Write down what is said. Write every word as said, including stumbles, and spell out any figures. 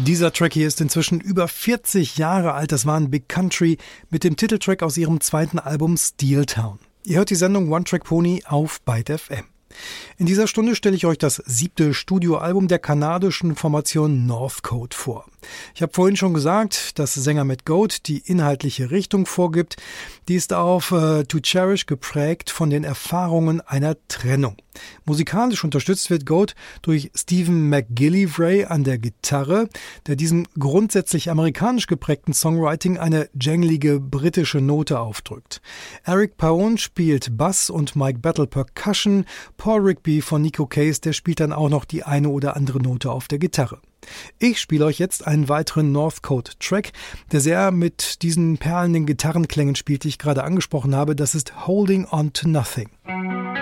Dieser Track hier ist inzwischen über vierzig Jahre alt. Das waren Big Country mit dem Titeltrack aus ihrem zweiten Album Steel Town. Ihr hört die Sendung One Track Pony auf Byte F M. In dieser Stunde stelle ich euch das siebte Studioalbum der kanadischen Formation Northcote vor. Ich habe vorhin schon gesagt, dass Sänger Matt Goat die inhaltliche Richtung vorgibt. Die ist auf äh, To Cherish geprägt von den Erfahrungen einer Trennung. Musikalisch unterstützt wird Goat durch Stephen McGillivray an der Gitarre, der diesem grundsätzlich amerikanisch geprägten Songwriting eine janglige britische Note aufdrückt. Eric Paone spielt Bass und Mike Battle Percussion. Paul Rigby von Nico Case, der spielt dann auch noch die eine oder andere Note auf der Gitarre. Ich spiele euch jetzt einen weiteren Northcote-Track, der sehr mit diesen perlenden Gitarrenklängen spielt, die ich gerade angesprochen habe. Das ist Holding On To Nothing.